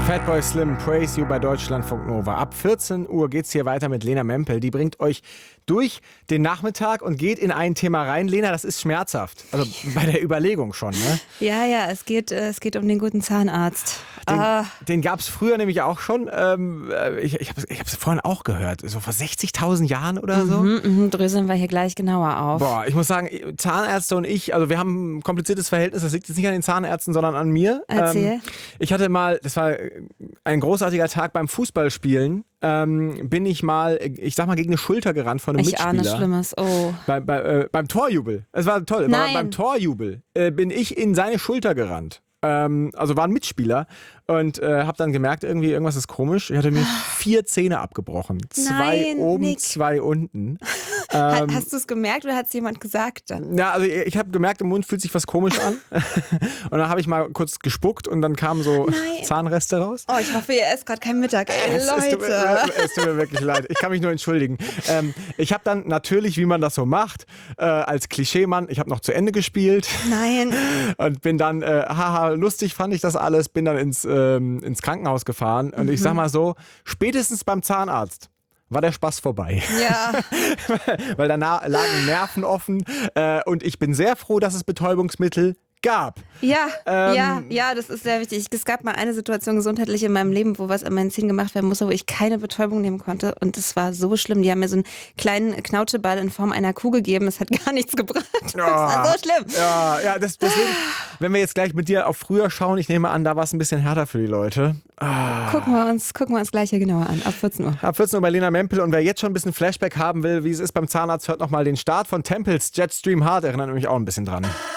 Fatboy Slim, Praise You bei Deutschlandfunk Nova. Ab 14 Uhr geht's hier weiter mit Lena Mempel. Die bringt euch durch den Nachmittag und geht in ein Thema rein. Lena, das ist schmerzhaft. Also bei der Überlegung schon, ne? Ja, es geht um den guten Zahnarzt. Den gab's früher nämlich auch schon. Ich hab's vorhin auch gehört. So vor 60.000 Jahren oder so. Dröseln wir hier gleich genauer auf. Boah, ich muss sagen, Zahnärzte und ich, also wir haben ein kompliziertes Verhältnis. Das liegt jetzt nicht an den Zahnärzten, sondern an mir. Erzähl. Ich hatte mal, das war ein großartiger Tag beim Fußballspielen. Bin ich mal, ich sag mal, gegen eine Schulter gerannt von einem Mitspieler. Ich ahne Schlimmes, oh. Beim Torjubel. Es war toll. Nein. Beim Torjubel bin ich in seine Schulter gerannt. Also war ein Mitspieler und habe dann gemerkt, irgendwie irgendwas ist komisch. Ich hatte mir 4 Zähne abgebrochen. 2 oben, Nick. 2 unten. Hast du es gemerkt oder hat es jemand gesagt dann? Ja, also ich habe gemerkt, im Mund fühlt sich was komisch an. Und dann habe ich mal kurz gespuckt und dann kamen so Zahnreste raus. Oh, ich hoffe, ihr esst gerade kein Mittag. Ey, Es Leute. tut mir wirklich leid. Ich kann mich nur entschuldigen. Ich habe dann natürlich, wie man das so macht, als Klischeemann, ich habe noch zu Ende gespielt. Nein. Und bin dann, lustig fand ich das alles, bin dann ins Krankenhaus gefahren. Und ich sag mal so, spätestens beim Zahnarzt war der Spaß vorbei. Ja. Weil danach lagen Nerven offen. Und ich bin sehr froh, dass es Betäubungsmittel gab. Ja, das ist sehr wichtig. Es gab mal eine Situation gesundheitlich in meinem Leben, wo was an meinen Zähnen gemacht werden musste, wo ich keine Betäubung nehmen konnte. Und es war so schlimm. Die haben mir so einen kleinen Knautscheball in Form einer Kuh gegeben. Es hat gar nichts gebracht. Das war so schlimm. Ja, deswegen, wenn wir jetzt gleich mit dir auf früher schauen, ich nehme an, da war es ein bisschen härter für die Leute. Gucken wir uns gleich hier genauer an. Ab 14 Uhr. Ab 14 Uhr bei Lena Mempel. Und wer jetzt schon ein bisschen Flashback haben will, wie es ist beim Zahnarzt, hört nochmal den Start von Tempels Jetstream Heart. Erinnert mich auch ein bisschen dran.